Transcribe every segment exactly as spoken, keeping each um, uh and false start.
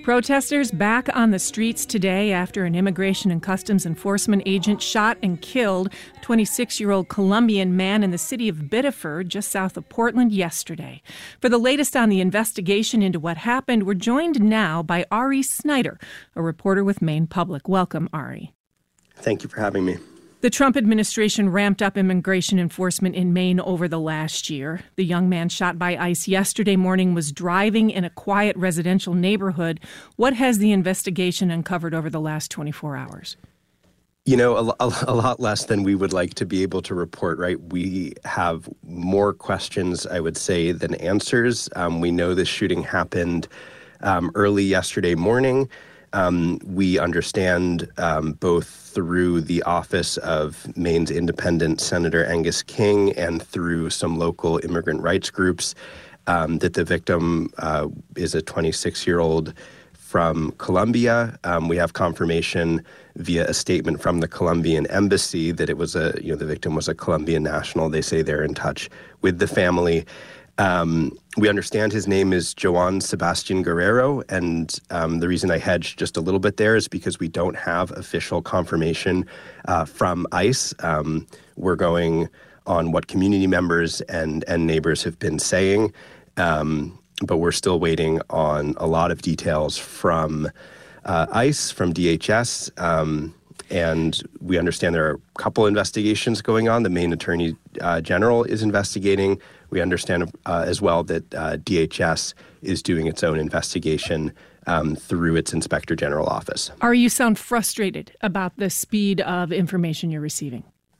Protesters back on the streets today after an Immigration and Customs Enforcement agent shot and killed a twenty-six-year-old Colombian man in the city of Biddeford, just south of Portland, yesterday. For the latest on the investigation into what happened, we're joined now by Ari Snyder, a reporter with Maine Public. Welcome, Ari. Thank you for having me. The Trump administration ramped up immigration enforcement in Maine over the last year. The young man shot by ICE yesterday morning was driving in a quiet residential neighborhood. What has the investigation uncovered over the last twenty-four hours? You know, a, a lot less than we would like to be able to report, right? We have more questions, I would say, than answers. Um, we know this shooting happened um, early yesterday morning. Um, we understand um, both through the office of Maine's independent Senator Angus King and through some local immigrant rights groups um, that the victim uh, is a twenty-six-year-old from Colombia. Um, we have confirmation via a statement from the Colombian embassy that it was a, you know, the victim was a Colombian national. They say they're in touch with the family. Um, we understand his name is Joan Sebastian Guerrero, and um, the reason I hedged just a little bit there is because we don't have official confirmation uh, from ICE. Um, we're going on what community members and, and neighbors have been saying, um, but we're still waiting on a lot of details from uh, ICE, from D H S, um, and we understand there are a couple investigations going on. The Maine Attorney uh, General is investigating. We understand uh, as well that uh, D H S is doing its own investigation um, through its Inspector General office. Are you sound frustrated about the speed of information you're receiving?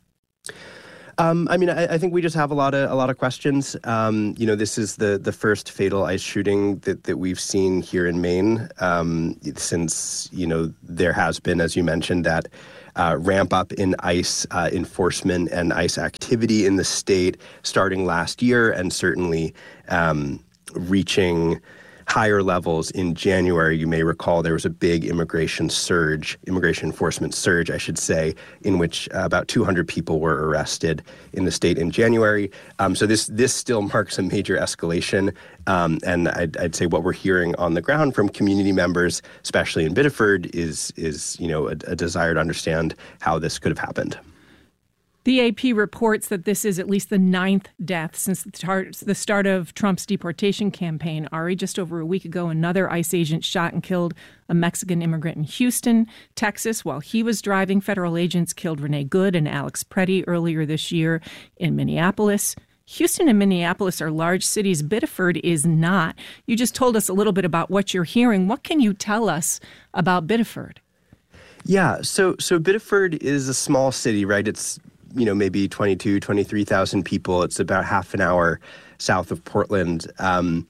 Um, I mean, I, I think we just have a lot of a lot of questions. Um, you know, this is the the first fatal ICE shooting that, that we've seen here in Maine um, since, you know, there has been, as you mentioned, that uh, ramp up in ICE uh, enforcement and ICE activity in the state starting last year, and certainly um, reaching higher levels in January. You may recall there was a big immigration surge, immigration enforcement surge, I should say, in which uh, about two hundred people were arrested in the state in January. Um, so this this still marks a major escalation. Um, and I'd, I'd say what we're hearing on the ground from community members, especially in Biddeford, is, is you know, a, a desire to understand how this could have happened. The A P reports that this is at least the ninth death since the start, the start of Trump's deportation campaign. Ari, just over a week ago, another ICE agent shot and killed a Mexican immigrant in Houston, Texas, while he was driving. Federal agents killed Renee Good and Alex Preddy earlier this year in Minneapolis. Houston and Minneapolis are large cities. Biddeford is not. You just told us a little bit about what you're hearing. What can you tell us about Biddeford? Yeah, so so Biddeford is a small city, right? It's you know, maybe twenty-two, twenty-three thousand people. It's about half an hour south of Portland. Um,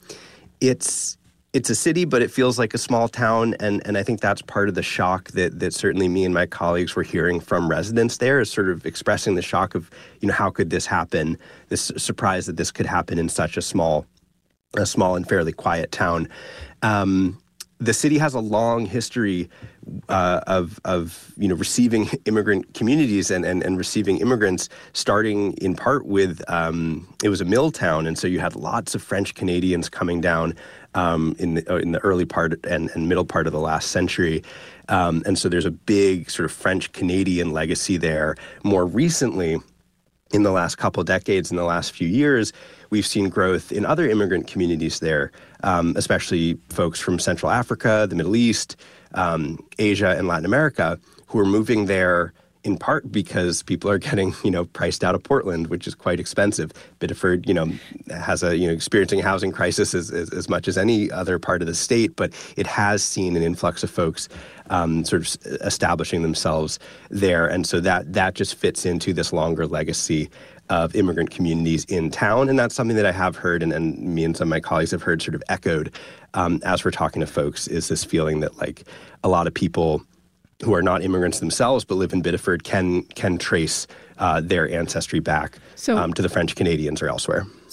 it's it's a city, but it feels like a small town, and, and I think that's part of the shock that that certainly me and my colleagues were hearing from residents there, is sort of expressing the shock of, you know, how could this happen? This surprise that this could happen in such a small, a small and fairly quiet town. Um, The city has a long history uh, of, of, you know, receiving immigrant communities and, and, and receiving immigrants, starting in part with, um, it was a mill town, and so you had lots of French Canadians coming down um, in the in the early part and, and middle part of the last century. Um, and so there's a big sort of French Canadian legacy there. More recently, in the last couple decades, in the last few years, we've seen growth in other immigrant communities there, um, especially folks from Central Africa, the Middle East, um, Asia, and Latin America, who are moving there in part because people are getting, you know, priced out of Portland, which is quite expensive. Biddeford, you know, has a, you know, experiencing a housing crisis as, as, as much as any other part of the state, but it has seen an influx of folks um, sort of establishing themselves there. And so that that just fits into this longer legacy of immigrant communities in town. And that's something that I have heard, and, and me and some of my colleagues have heard sort of echoed um, as we're talking to folks, is this feeling that, like, a lot of people who are not immigrants themselves but live in Biddeford can can trace uh, their ancestry back so, um, to the French Canadians or elsewhere.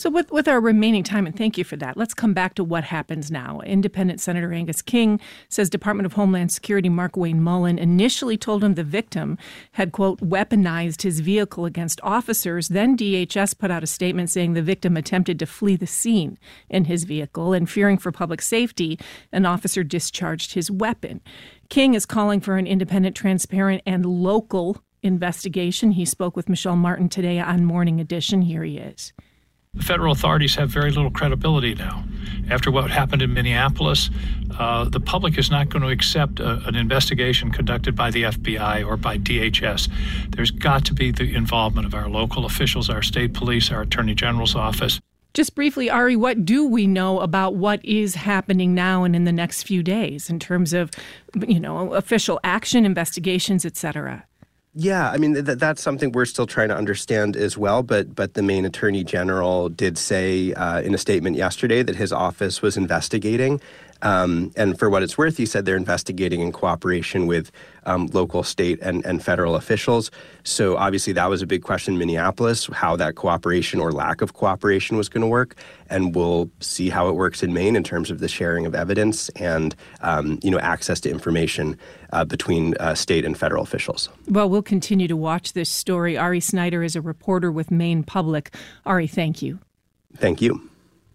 So with, with our remaining time, and thank you for that, let's come back to what happens now. Independent Senator Angus King says Department of Homeland Security Mark Wayne Mullen initially told him the victim had, quote, weaponized his vehicle against officers. Then D H S put out a statement saying the victim attempted to flee the scene in his vehicle, and fearing for public safety, an officer discharged his weapon. King is calling for an independent, transparent, and local investigation. He spoke with Michelle Martin today on Morning Edition. Here he is. The federal authorities have very little credibility now. After what happened in Minneapolis, uh, the public is not going to accept a, an investigation conducted by the F B I or by D H S. There's got to be the involvement of our local officials, our state police, our Attorney General's office. Just briefly, Ari, what do we know about what is happening now and in the next few days in terms of, you know, official action, investigations, et cetera? Yeah, I mean, th- that's something we're still trying to understand as well. But but the Maine Attorney General did say uh, in a statement yesterday that his office was investigating. Um, and for what it's worth, he said they're investigating in cooperation with um, local, state, and, and federal officials. So obviously that was a big question in Minneapolis, how that cooperation or lack of cooperation was going to work. And we'll see how it works in Maine in terms of the sharing of evidence and, um, you know, access to information uh, between uh, state and federal officials. Well, we'll continue to watch this story. Ari Snyder is a reporter with Maine Public. Ari, thank you. Thank you.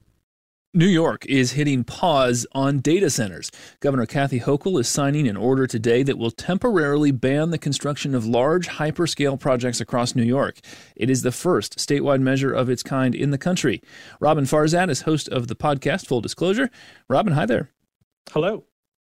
New York is hitting pause on data centers. Governor Kathy Hochul is signing an order today that will temporarily ban the construction of large hyperscale projects across New York. It is the first statewide measure of its kind in the country. Robin Farzad is host of the podcast Full Disclosure. Robin, hi there. Hello.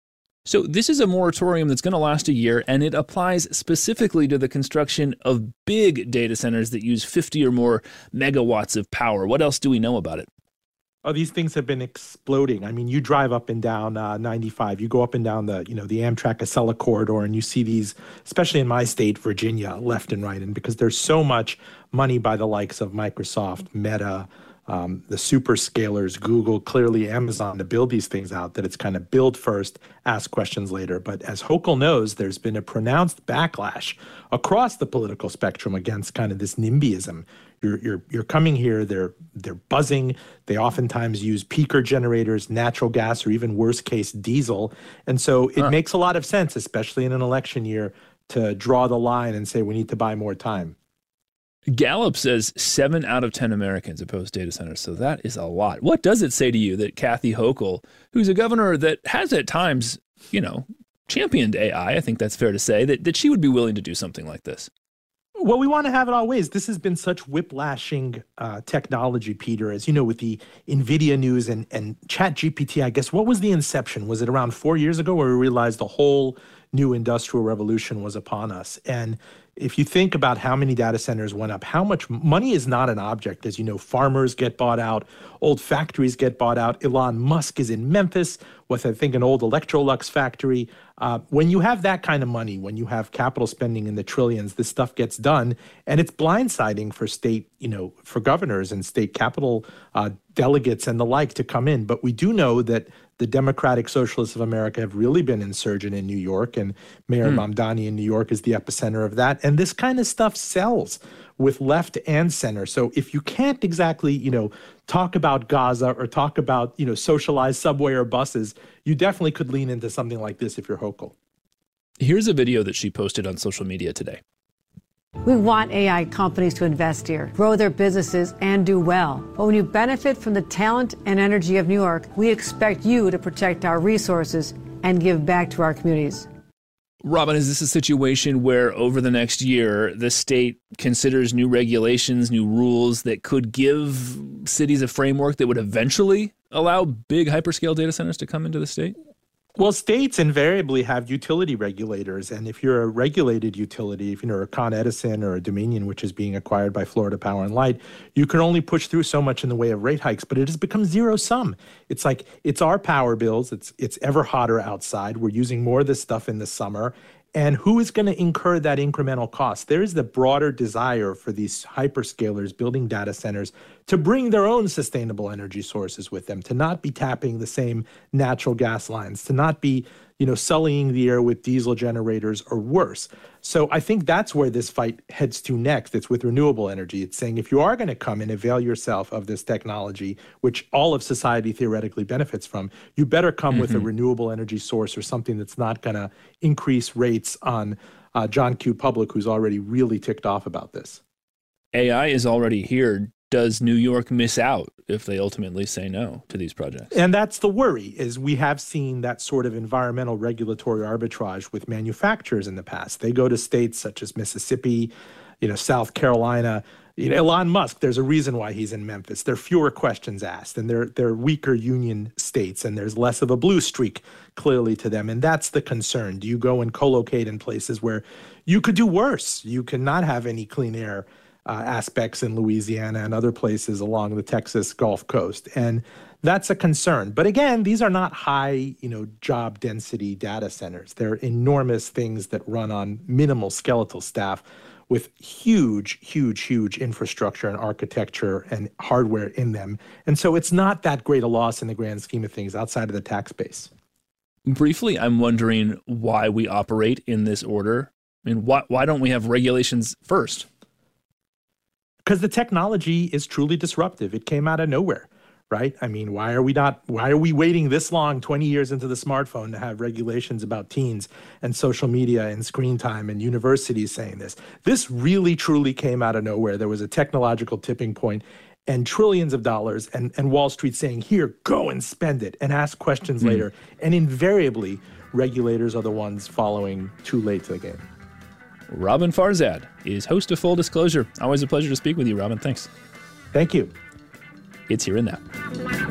So this is a moratorium that's going to last a year, and it applies specifically to the construction of big data centers that use fifty or more megawatts of power. What else do we know about it? Oh, these things have been exploding. I mean, you drive up and down uh, ninety-five, you go up and down the, you know, the Amtrak Acela corridor, and you see these, especially in my state, Virginia, left and right. And because there's so much money by the likes of Microsoft, Meta, um, the superscalers, Google, clearly Amazon, to build these things out, that it's kind of build first, ask questions later. But as Hochul knows, there's been a pronounced backlash across the political spectrum against kind of this NIMBYism. You're, you're, you're coming here, they're, they're buzzing. They oftentimes use peaker generators, natural gas, or even worst case, diesel. And so it huh. makes a lot of sense, especially in an election year, to draw the line and say we need to buy more time. Gallup says seven out of ten Americans oppose data centers, so that is a lot. What does it say to you that Kathy Hochul, who's a governor that has at times, you know, championed A I, I think that's fair to say, that, that she would be willing to do something like this? Well, we want to have it all ways. This has been such whiplashing uh, technology, Peter, as you know, with the NVIDIA news and, and ChatGPT. I guess, what was the inception? Was it around four years ago where we realized the whole new industrial revolution was upon us? And if you think about how many data centers went up, how much money is not an object. As you know, farmers get bought out, old factories get bought out. Elon Musk is in Memphis with, I think, an old Electrolux factory. Uh, when you have that kind of money, when you have capital spending in the trillions, this stuff gets done. And it's blindsiding for state, you know, for governors and state capital uh, delegates and the like to come in. But we do know that the Democratic Socialists of America have really been insurgent in New York, and Mayor hmm. Mamdani in New York is the epicenter of that. And this kind of stuff sells with left and center. So if you can't exactly, you know, talk about Gaza or talk about, you know, socialized subway or buses, you definitely could lean into something like this if you're Hochul. Here's a video that she posted on social media today. We want A I companies to invest here, grow their businesses, and do well. But when you benefit from the talent and energy of New York, we expect you to protect our resources and give back to our communities. Robin, is this a situation where over the next year, the state considers new regulations, new rules that could give cities a framework that would eventually allow big hyperscale data centers to come into the state? Well, states invariably have utility regulators. And if you're a regulated utility, if you're a Con Edison or a Dominion, which is being acquired by Florida Power and Light, you can only push through so much in the way of rate hikes, but it has become zero sum. It's like, it's our power bills. It's, it's ever hotter outside. We're using more of this stuff in the summer. And who is going to incur that incremental cost? There is the broader desire for these hyperscalers building data centers to bring their own sustainable energy sources with them, to not be tapping the same natural gas lines, to not be, you know, sullying the air with diesel generators or worse. So I think that's where this fight heads to next. It's with renewable energy. It's saying if you are going to come and avail yourself of this technology, which all of society theoretically benefits from, you better come mm-hmm. with a renewable energy source or something that's not going to increase rates on uh, John Q. Public, who's already really ticked off about this. A I is already here. Does New York miss out if they ultimately say no to these projects? And that's the worry, is we have seen that sort of environmental regulatory arbitrage with manufacturers in the past. They go to states such as Mississippi, you know, South Carolina. You know, Elon Musk, there's a reason why he's in Memphis. There are fewer questions asked, and they're, they're weaker union states, and there's less of a blue streak clearly to them. And that's the concern. Do you go and co-locate in places where you could do worse? You cannot have any clean air Uh, aspects in Louisiana and other places along the Texas Gulf Coast. And that's a concern. But again, these are not high, you know, job density data centers. They're enormous things that run on minimal skeletal staff with huge, huge, huge infrastructure and architecture and hardware in them. And so it's not that great a loss in the grand scheme of things outside of the tax base. Briefly, I'm wondering why we operate in this order. I mean, why, why don't we have regulations first? Because the technology is truly disruptive. It came out of nowhere, right? I mean, why are we not, why are we waiting this long, twenty years into the smartphone, to have regulations about teens and social media and screen time and universities saying this? This really, truly came out of nowhere. There was a technological tipping point and trillions of dollars, and, and Wall Street saying, here, go and spend it and ask questions mm. later. And invariably, regulators are the ones following too late to the game. Robin Farzad is host of Full Disclosure. Always a pleasure to speak with you, Robin. Thanks. Thank you. It's Here and Now.